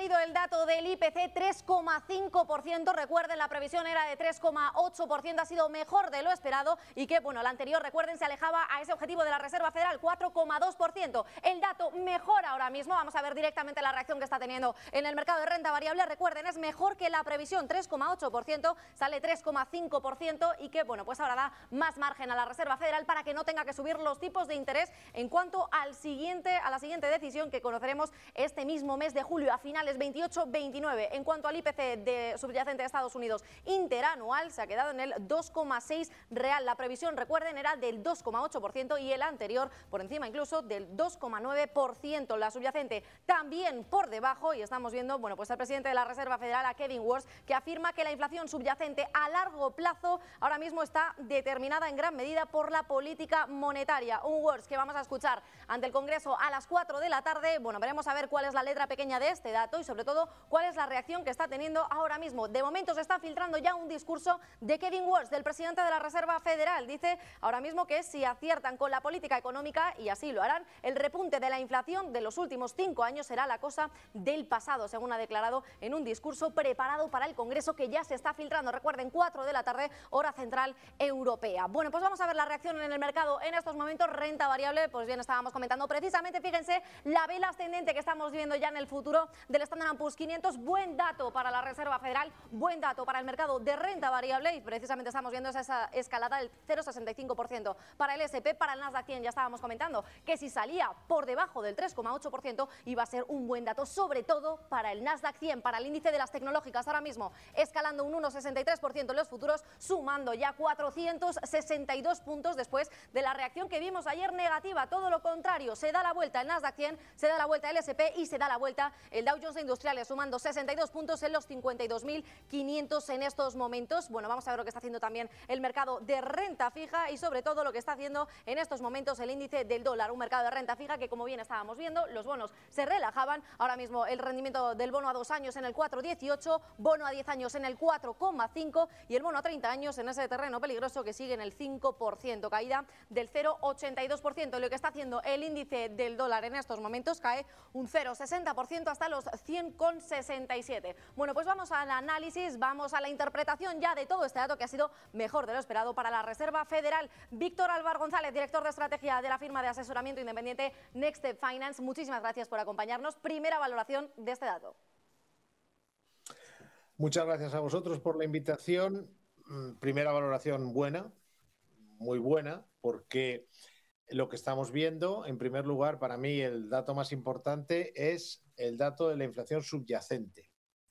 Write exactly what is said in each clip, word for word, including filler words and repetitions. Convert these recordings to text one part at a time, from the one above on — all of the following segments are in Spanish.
salido el dato del I P C, tres coma cinco por ciento. Recuerden, la previsión era de tres coma ocho por ciento, ha sido mejor de lo esperado y que, bueno, la anterior, recuerden, se alejaba a ese objetivo de la Reserva Federal, cuatro coma dos por ciento. El dato mejor ahora mismo, vamos a ver directamente la reacción que está teniendo en el mercado de renta variable. Recuerden, es mejor que la previsión, tres coma ocho por ciento, sale tres coma cinco por ciento y que, bueno, pues ahora da más margen a la Reserva Federal para que no tenga que subir los tipos de interés en cuanto al siguiente, a la siguiente decisión que conoceremos este mismo mes de julio, a finales veintiocho veintinueve. En cuanto al I P C de subyacente de Estados Unidos interanual, se ha quedado en el dos coma seis real. La previsión, recuerden, era del dos coma ocho por ciento y el anterior por encima incluso del dos coma nueve por ciento. La subyacente también por debajo, y estamos viendo, bueno, pues al presidente de la Reserva Federal, a Kevin Warsh, que afirma que la inflación subyacente a largo plazo ahora mismo está determinada en gran medida por la política monetaria. Un Warsh que vamos a escuchar ante el Congreso a las cuatro de la tarde. Bueno, veremos a ver cuál es la letra pequeña de este dato y sobre todo cuál es la reacción que está teniendo ahora mismo. De momento se está filtrando ya un discurso de Kevin Warsh, del presidente de la Reserva Federal. Dice ahora mismo que si aciertan con la política económica, y así lo harán, el repunte de la inflación de los últimos cinco años será la cosa del pasado, según ha declarado en un discurso preparado para el Congreso que ya se está filtrando. Recuerden, cuatro de la tarde, hora central europea. Bueno, pues vamos a ver la reacción en el mercado en estos momentos. Renta variable, pues bien, estábamos comentando precisamente, fíjense, la vela ascendente que estamos viendo ya en el futuro del Standard and Poor's quinientos. Buen dato para la Reserva Federal, buen dato para el mercado de renta variable y precisamente estamos viendo esa escalada del cero coma sesenta y cinco por ciento para el ese and pe. Para el Nasdaq cien ya estábamos comentando que si salía por debajo del tres coma ocho por ciento iba a ser un buen dato, sobre todo para el Nasdaq cien, para el índice de las tecnológicas, ahora mismo escalando un uno coma sesenta y tres por ciento en los futuros, sumando ya cuatrocientos sesenta y dos puntos después de la reacción que vimos ayer negativa. Todo lo contrario, se da la vuelta el Nasdaq cien, se da la vuelta el ese and pe y se da la vuelta el Dow Jones de Industriales, sumando sesenta y dos puntos en los cincuenta y dos mil quinientos en estos momentos. Bueno, vamos a ver lo que está haciendo también el mercado de renta fija y sobre todo lo que está haciendo en estos momentos el índice del dólar, un mercado de renta fija que, como bien estábamos viendo, los bonos se relajaban. Ahora mismo el rendimiento del bono a dos años en el cuatro coma dieciocho, bono a diez años en el cuatro coma cinco y el bono a treinta años en ese terreno peligroso que sigue en el cinco por ciento, caída del cero coma ochenta y dos por ciento. Lo que está haciendo el índice del dólar en estos momentos cae un cero coma sesenta por ciento hasta los cien coma sesenta y siete. Bueno, pues vamos al análisis, vamos a la interpretación ya de todo este dato que ha sido mejor de lo esperado para la Reserva Federal. Víctor Álvar González, director de estrategia de la firma de asesoramiento independiente Next Step Finance, muchísimas gracias por acompañarnos. Primera valoración de este dato. Muchas gracias a vosotros por la invitación. Primera valoración buena, muy buena, porque lo que estamos viendo, en primer lugar, para mí el dato más importante es el dato de la inflación subyacente.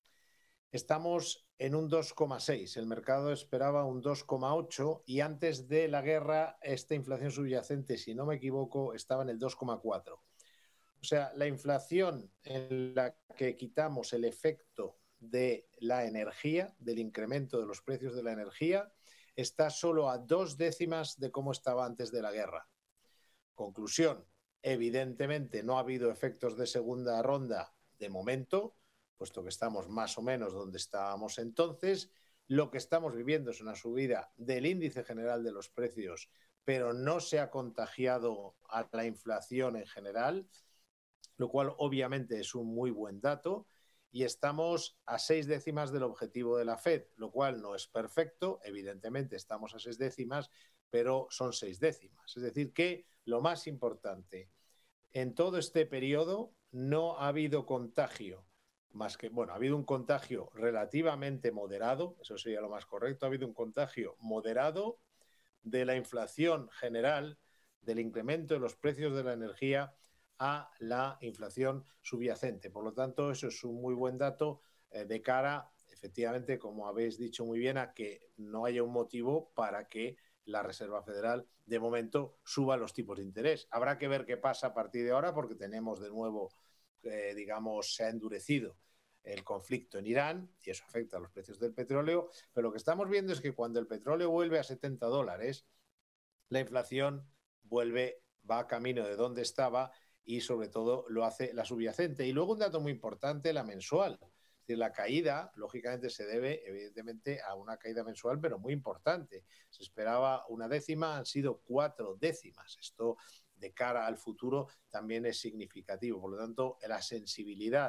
Estamos en un dos coma seis, el mercado esperaba un dos coma ocho y antes de la guerra esta inflación subyacente, si no me equivoco, estaba en el dos coma cuatro. O sea, la inflación en la que quitamos el efecto de la energía, del incremento de los precios de la energía, está solo a dos décimas de cómo estaba antes de la guerra. Conclusión, evidentemente no ha habido efectos de segunda ronda de momento, puesto que estamos más o menos donde estábamos entonces. Lo que estamos viviendo es una subida del índice general de los precios, pero no se ha contagiado a la inflación en general, lo cual obviamente es un muy buen dato. Y estamos a seis décimas del objetivo de la Fed, lo cual no es perfecto, evidentemente estamos a seis décimas, pero son seis décimas. Es decir, que lo más importante, en todo este periodo no ha habido contagio, más que, bueno, ha habido un contagio relativamente moderado, eso sería lo más correcto, ha habido un contagio moderado de la inflación general, del incremento de los precios de la energía a la inflación subyacente. Por lo tanto, eso es un muy buen dato eh, de cara, efectivamente, como habéis dicho muy bien, a que no haya un motivo para que la Reserva Federal, de momento, suba los tipos de interés. Habrá que ver qué pasa a partir de ahora, porque tenemos de nuevo, eh, digamos, se ha endurecido el conflicto en Irán y eso afecta a los precios del petróleo. Pero lo que estamos viendo es que cuando el petróleo vuelve a setenta dólares, la inflación vuelve, va camino de donde estaba y sobre todo lo hace la subyacente. Y luego un dato muy importante, la mensual. Es decir, la caída, lógicamente, se debe evidentemente a una caída mensual, pero muy importante. Se esperaba una décima, han sido cuatro décimas. Esto, de cara al futuro, también es significativo. Por lo tanto, la sensibilidad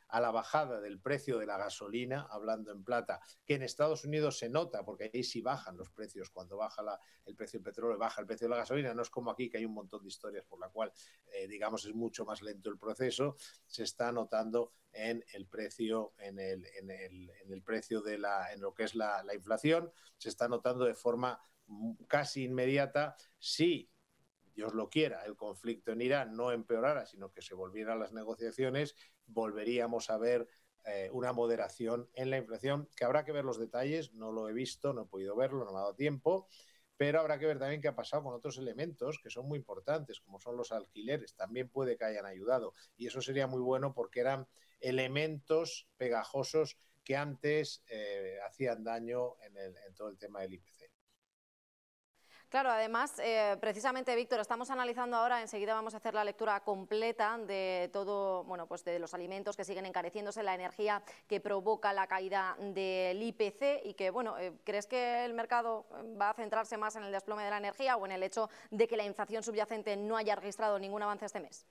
a la bajada del precio de la gasolina, hablando en plata, que en Estados Unidos se nota, porque ahí sí bajan los precios, cuando baja la, el precio del petróleo, baja el precio de la gasolina, no es como aquí que hay un montón de historias por la cual, eh, digamos, es mucho más lento el proceso, se está notando en el precio, en el, en el, en el precio de la, en lo que es la, la inflación, se está notando de forma casi inmediata. Si Dios lo quiera, el conflicto en Irán no empeorara, sino que se volvieran las negociaciones, volveríamos a ver eh, una moderación en la inflación, que habrá que ver los detalles, no lo he visto, no he podido verlo, no me ha dado tiempo, pero habrá que ver también qué ha pasado con otros elementos que son muy importantes, como son los alquileres, también puede que hayan ayudado, y eso sería muy bueno porque eran elementos pegajosos que antes eh, hacían daño en, el, en todo el tema del I P C. Claro, además, eh, precisamente, Víctor, estamos analizando ahora, enseguida vamos a hacer la lectura completa de todo, bueno, pues de los alimentos que siguen encareciéndose, la energía que provoca la caída del I P C y que, bueno, eh, ¿crees que el mercado va a centrarse más en el desplome de la energía o en el hecho de que la inflación subyacente no haya registrado ningún avance este mes?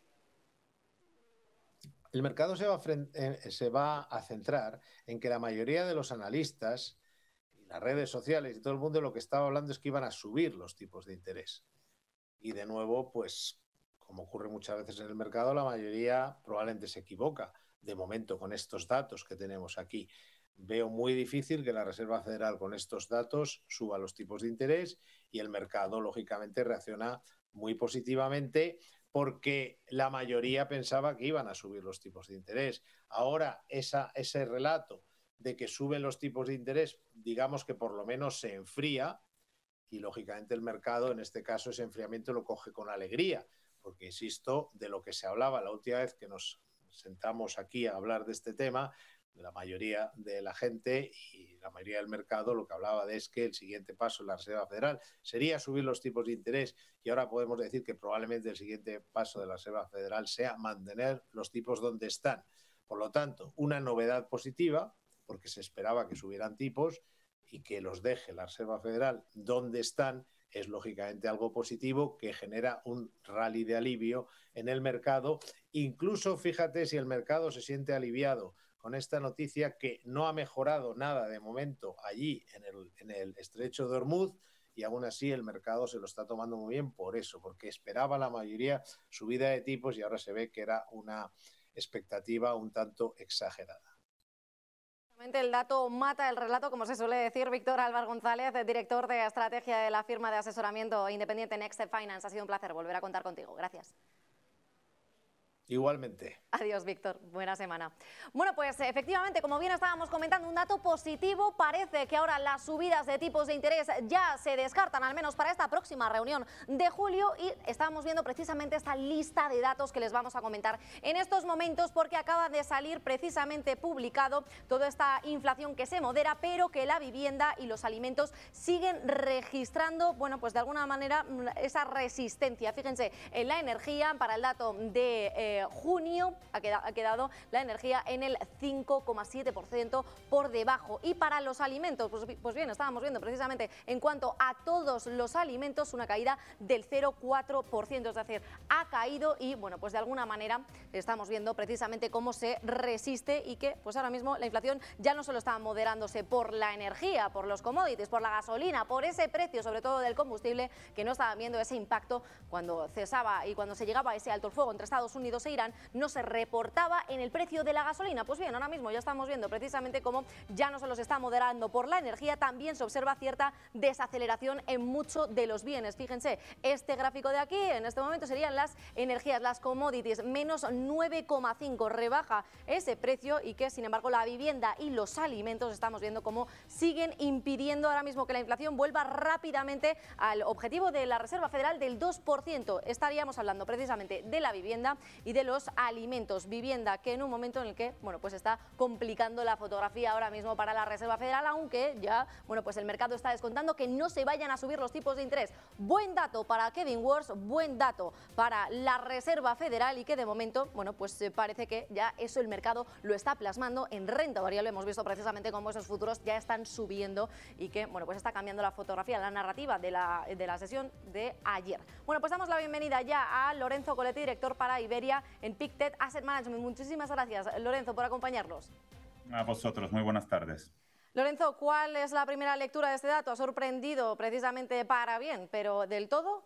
El mercado se va, a, se va a centrar en que la mayoría de los analistas, las redes sociales y todo el mundo, lo que estaba hablando es que iban a subir los tipos de interés. Y de nuevo, pues, como ocurre muchas veces en el mercado, la mayoría probablemente se equivoca. De momento, con estos datos que tenemos aquí, veo muy difícil que la Reserva Federal con estos datos suba los tipos de interés y el mercado, lógicamente, reacciona muy positivamente porque la mayoría pensaba que iban a subir los tipos de interés. Ahora, esa, ese relato de que suben los tipos de interés, digamos que por lo menos se enfría y lógicamente el mercado en este caso ese enfriamiento lo coge con alegría, porque insisto, de lo que se hablaba la última vez que nos sentamos aquí a hablar de este tema, la mayoría de la gente y la mayoría del mercado lo que hablaba de es que el siguiente paso de la Reserva Federal sería subir los tipos de interés y ahora podemos decir que probablemente el siguiente paso de la Reserva Federal sea mantener los tipos donde están. Por lo tanto, una novedad positiva, porque se esperaba que subieran tipos y que los deje la Reserva Federal donde están, es lógicamente algo positivo que genera un rally de alivio en el mercado. Incluso, fíjate, si el mercado se siente aliviado con esta noticia que no ha mejorado nada de momento allí en el, en el estrecho de Hormuz, y aún así el mercado se lo está tomando muy bien por eso, porque esperaba la mayoría subida de tipos y ahora se ve que era una expectativa un tanto exagerada. El dato mata el relato, como se suele decir. Víctor Álvar González, director de estrategia de la firma de asesoramiento independiente Next Step Finance. Ha sido un placer volver a contar contigo. Gracias. Igualmente. Adiós, Víctor. Buena semana. Bueno, pues efectivamente, como bien estábamos comentando, un dato positivo. Parece que ahora las subidas de tipos de interés ya se descartan, al menos para esta próxima reunión de julio. Y estábamos viendo precisamente esta lista de datos que les vamos a comentar en estos momentos, porque acaba de salir precisamente publicado toda esta inflación que se modera, pero que la vivienda y los alimentos siguen registrando, bueno, pues de alguna manera esa resistencia. Fíjense, en la energía, para el dato de eh, junio ha quedado, ha quedado la energía en el cinco coma siete por ciento por debajo. Y para los alimentos, pues, pues bien, estábamos viendo precisamente en cuanto a todos los alimentos una caída del cero coma cuatro por ciento, es decir, ha caído y bueno, pues de alguna manera estamos viendo precisamente cómo se resiste y que pues ahora mismo la inflación ya no solo está moderándose por la energía, por los commodities, por la gasolina, por ese precio sobre todo del combustible, que no estaban viendo ese impacto cuando cesaba y cuando se llegaba a ese alto el fuego entre Estados Unidos e Irán, no se reportaba en el precio de la gasolina. Pues bien, ahora mismo ya estamos viendo precisamente cómo ya no solo se está moderando por la energía, también se observa cierta desaceleración en muchos de los bienes. Fíjense, este gráfico de aquí en este momento serían las energías, las commodities, menos nueve coma cinco, rebaja ese precio y que sin embargo la vivienda y los alimentos estamos viendo cómo siguen impidiendo ahora mismo que la inflación vuelva rápidamente al objetivo de la Reserva Federal del dos por ciento. Estaríamos hablando precisamente de la vivienda y de los alimentos. Vivienda que en un momento en el que, bueno, pues está complicando la fotografía ahora mismo para la Reserva Federal, aunque ya, bueno, pues el mercado está descontando que no se vayan a subir los tipos de interés. Buen dato para Kevin Warsh, buen dato para la Reserva Federal y que de momento, bueno, pues parece que ya eso el mercado lo está plasmando en renta variable. Hemos visto precisamente cómo esos futuros ya están subiendo y que, bueno, pues está cambiando la fotografía, la narrativa de la, de la sesión de ayer. Bueno, pues damos la bienvenida ya a Lorenzo Coletti, director para Iberia en Pictet Asset Management. Muchísimas gracias, Lorenzo, por acompañarnos. A vosotros, muy buenas tardes. Lorenzo, ¿cuál es la primera lectura de este dato? Ha sorprendido precisamente para bien, pero ¿del todo?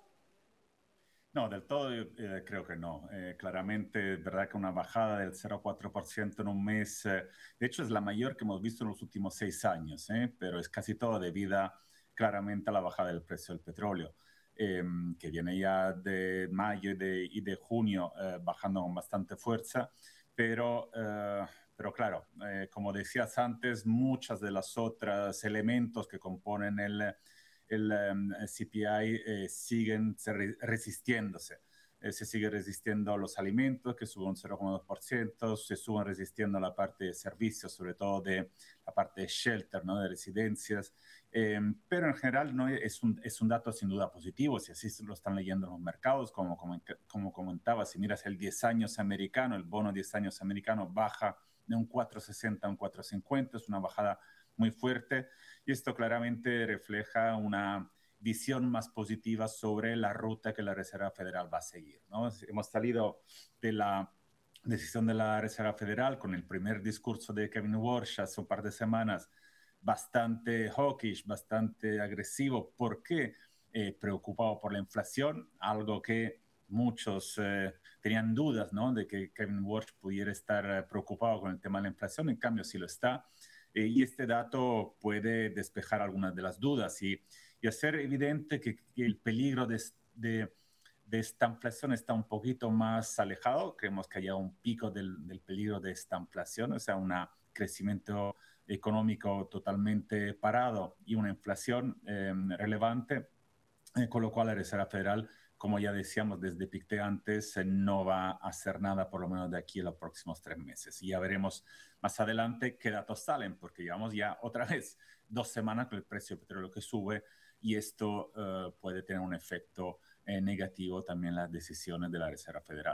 No, del todo eh, creo que no. Eh, claramente, es verdad que una bajada del cero coma cuatro por ciento en un mes, eh, de hecho es la mayor que hemos visto en los últimos seis años, eh, pero es casi todo debido claramente a la bajada del precio del petróleo, eh, que viene ya de mayo y de, y de junio eh, bajando con bastante fuerza, pero... Eh, Pero claro, eh, como decías antes, muchas de las otras elementos que componen el, el, um, C P I eh, siguen resistiéndose. Eh, se sigue resistiendo a los alimentos, que suben un cero coma dos por ciento, se suben resistiendo a la parte de servicios, sobre todo de la parte de shelter, ¿no? De residencias. Eh, pero en general no es, un, es un dato sin duda positivo, si así lo están leyendo los mercados, como, como, como comentaba, si miras el diez años americano, el bono diez años americano baja de un cuatro sesenta a un cuatro cincuenta, es una bajada muy fuerte y esto claramente refleja una visión más positiva sobre la ruta que la Reserva Federal va a seguir, ¿no? Hemos salido de la decisión de la Reserva Federal con el primer discurso de Kevin Warsh hace un par de semanas, bastante hawkish, bastante agresivo. ¿Por qué? Eh, preocupado por la inflación, algo que muchos eh, tenían dudas, ¿no? De que Kevin Warsh pudiera estar eh, preocupado con el tema de la inflación, en cambio sí lo está, eh, y este dato puede despejar algunas de las dudas y, y hacer evidente que, que el peligro de, de, de esta inflación está un poquito más alejado. Creemos que haya un pico del, del peligro de esta inflación, o sea, un crecimiento económico totalmente parado y una inflación eh, relevante, eh, con lo cual la Reserva Federal, como ya decíamos desde Pictet antes, eh, no va a hacer nada por lo menos de aquí a los próximos tres meses. Y ya veremos más adelante qué datos salen, porque llevamos ya otra vez dos semanas con el precio del petróleo que sube y esto uh, puede tener un efecto eh, negativo también en las decisiones de la Reserva Federal.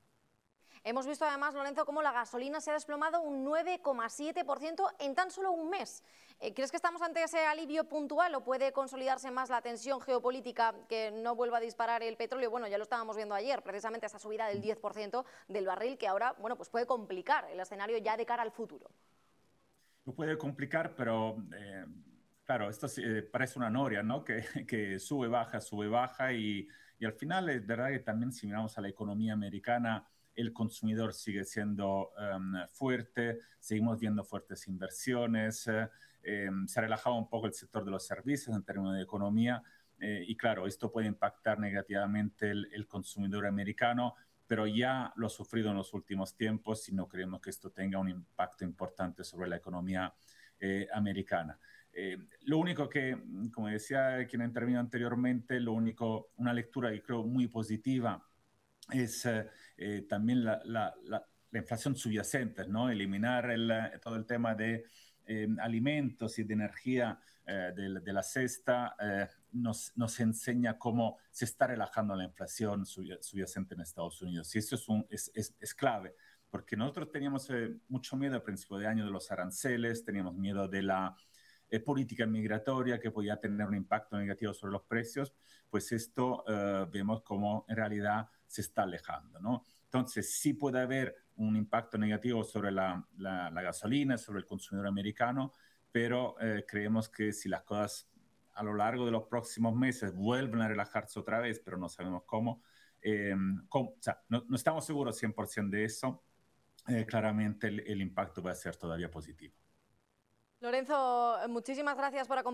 Hemos visto además, Lorenzo, cómo la gasolina se ha desplomado un nueve coma siete por ciento en tan solo un mes. ¿Crees que estamos ante ese alivio puntual o puede consolidarse más la tensión geopolítica que no vuelva a disparar el petróleo? Bueno, ya lo estábamos viendo ayer, precisamente esa subida del diez por ciento del barril que ahora, bueno, pues puede complicar el escenario ya de cara al futuro. Lo puede complicar, pero eh, claro, esto eh, parece una noria, ¿no? Que, que sube, baja, sube, baja y, y al final es verdad que también si miramos a la economía americana, el consumidor sigue siendo um, fuerte, seguimos viendo fuertes inversiones, eh, eh, se ha relajado un poco el sector de los servicios en términos de economía eh, y claro, esto puede impactar negativamente el, el consumidor americano, pero ya lo ha sufrido en los últimos tiempos y no creemos que esto tenga un impacto importante sobre la economía eh, americana. Eh, lo único que, como decía quien ha intervenido anteriormente, lo único, una lectura que creo muy positiva es eh, también la, la, la, la inflación subyacente, ¿no? Eliminar el, todo el tema de eh, alimentos y de energía eh, de, de la cesta eh, nos, nos enseña cómo se está relajando la inflación subyacente en Estados Unidos. Y eso es, un, es, es, es clave, porque nosotros teníamos eh, mucho miedo al principio de año de los aranceles, teníamos miedo de la eh, política migratoria que podía tener un impacto negativo sobre los precios, pues esto eh, vemos como en realidad se está alejando, ¿no? Entonces, sí puede haber un impacto negativo sobre la, la, la gasolina, sobre el consumidor americano, pero eh, creemos que si las cosas a lo largo de los próximos meses vuelven a relajarse otra vez, pero no sabemos cómo, eh, cómo o sea, no, no estamos seguros cien por ciento de eso, eh, claramente el, el impacto va a ser todavía positivo. Lorenzo, muchísimas gracias por acompañarnos.